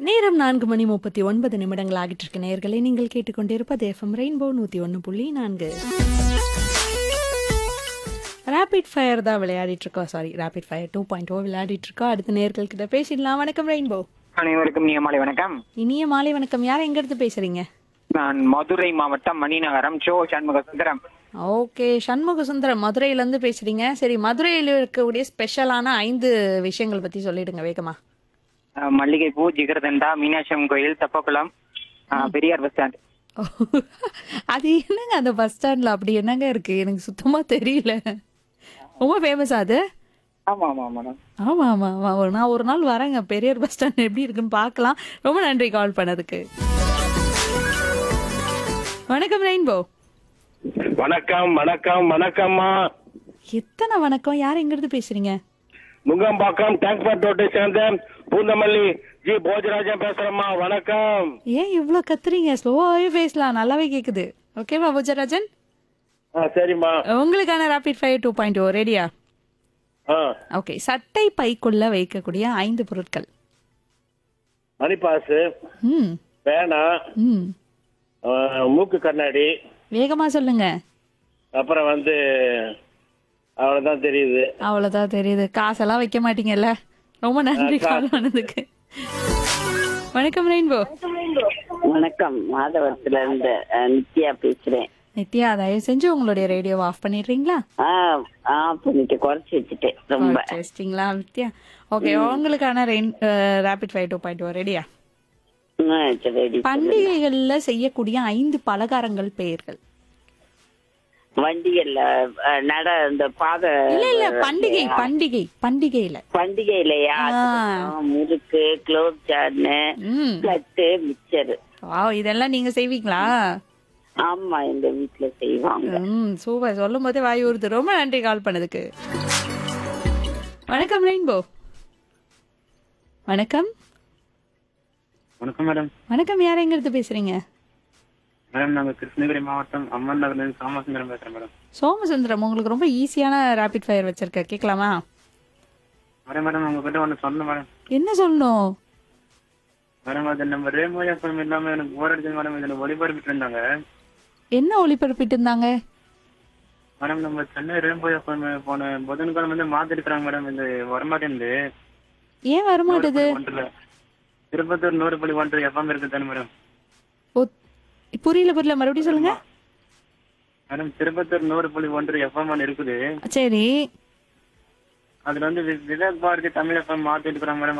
நேரம் 4:39 ஆகிட்டு இருக்கு நேயர்களே. நீங்கள் கேட்டுக்கொண்டிருப்பது எஃப்எம் ரெயின்போ 101.4. ரேபிட் ஃபயர் தான் விளையாடிட்டு இருக்கோம். சாரி, ரேபிட் ஃபயர் 2.0 விளையாடிட்டு இருக்கோம். அடுத்த நேயர்கள் கிட்ட பேசிடலாம். வணக்கம் ரெயின்போ. அனைவருக்கும் இனிய மாலை வணக்கம். இனிய மாலை வணக்கம். யார் எங்க இருந்து பேசுறீங்க? நான் மதுரை மாவட்டம் மணிநகரம் சண்முக சுந்தரம். ஓகே, சண்முக சுந்தரம் மதுரையில இருந்து பேசுறீங்க. சரி, மதுரையில இருக்கக்கூடிய ஸ்பெஷலான 5 விஷயங்கள் பத்தி சொல்லிடுங்க வேகமா. மல்லிகைப்பூ, ஜிகர்தண்டா, மீனாட்சி கோயில், தெப்பக்குளம், பெரியார் பஸ் ஸ்டாண்ட். அது என்னங்க அந்த பஸ் ஸ்டாண்ட்ல அப்படி என்னங்க இருக்கு? எனக்கு சுத்தமா தெரியல. ரொம்ப ஃபேமஸா அது? ஆமா ஆமா மேடம். ஆமா ஆமா ஆமா, நான் ஒரு நாள் வரேங்க. பெரியார் பஸ் ஸ்டாண்ட் எப்படி இருக்குன்னு பார்க்கலாம். ரொம்ப நன்றி கால் பண்ணதுக்கு. வணக்கம் ரெயின்போ. வணக்கம் வணக்கம் வணக்கம்மா. எத்தனை வணக்கம்? யார் எங்க இருந்து பேசுறீங்க? நுங்கம்பாக்கம் டேங்க் பண்ட் ரோட்டை சேர்ந்த பூந்தமல்லி ஜி போஜராஜன் பேசுறேம்மா. வணக்கம். ஏன் இவ்ளோ கத்துறீங்க? ஸ்லோவாவே பேசலாம், நல்லாவே கேக்குது. ஓகேவா பூஜராஜன்? சரிம்மா. உங்களுக்கான ரேபிட் ஃபயர் 2.0 ரெடியா? ஓகே, சட்டை பைக்குள்ள வைக்கக்கூடிய 5 பொருட்கள். மணிப்பாசு, ம் பேனா, ம் மூக்கு கண்ணாடி, வேகமா சொல்லுங்க. அப்புறம் அவ்வளவுதான் தெரியுது. அவ்வளவுதான் தெரியுது. காசெல்லாம் வைக்க மாட்டீங்கல்ல. ரொம்ப நன்றி கால் பண்ணதுக்கு. வணக்கம் ரெயின்போ. வணக்கம், மாதவரத்துல இருந்து நித்யா பேசுறேன். நித்யா, தயவு செஞ்சு உங்களுடைய ரேடியோவை ஆஃப் பண்ணிடுறீங்களா? பண்ணிட்டு குறைச்சி வச்சுட்டேன் ரொம்ப. வச்சிட்டீங்களா நித்யா? ஓகே, உங்களுக்கான ரேபிட் ஃபயர் 2.0 ரெடியா? ரெடி. பண்டிகைகள்ல செய்யக்கூடிய 5 பலகாரங்கள் பெயர்கள். வண்டிகள்ல இந்த பாத இல்ல பண்டிகை பண்டிகை பண்டிகையில பண்டிகையிலயா? முறுக்கு, குலோப் ஜான்னு, லட்டு, மிச்சரு. இதெல்லாம் நீங்க செய்வீங்களா? ஆமா, எங்க வீட்டுல செய்வாங்க. சூப்பர், சொல்லும் போதே வாய் ஊறுது. ரொம்ப நன்றி கால் பண்ணதுக்கு. வணக்கம் ரெயின்போ. வணக்கம். வணக்கம் மேடம். வணக்கம், யார் எங்க இருந்து பேசுறீங்க? மேடம், நாங்க கிருஷ்ணகிரி மாவட்டம் அம்மன் நகர்ல இருந்து சோமசுந்தரம் பேசுறேன் மேடம். சோமசுந்தரம், உங்களுக்கு ரொம்ப ஈஸியான ரேபிட் ஃபயர் வச்சிருக்க, கேட்கலாமா? மேடம், உங்ககிட்ட ஒண்ணு சொல்லணும் மேடம். என்ன சொல்லணும்? மேடம், அது நம்ம ரேமோ எஃப்எம் இல்லாம எனக்கு போர் அடிச்சது மேடம். இதுல ஒளிபரப்பிட்டு இருந்தாங்க. என்ன ஒளிபரப்பிட்டு இருந்தாங்க? மேடம், நம்ம சென்னை ரேம்போ எஃப்எம் போன புதன்கிழமை மாத்திருக்காங்க மேடம். இது வரமாட்டேங்குது. ஏன் வரமாட்டேது? திருப்பத்தூர் 100.1 எஃப்எம் இருக்கு தானே மேடம்? புரியல மறுபடியும் சொல்லுங்க. மேடம், திருப்பத்தூர் 100.1 எஃப்எம் இருக்குது. சரி, அதுல விவேக் பாரதி தமிழ் எஃப்எம் மாத்திட்டு இருக்காங்க மேடம்.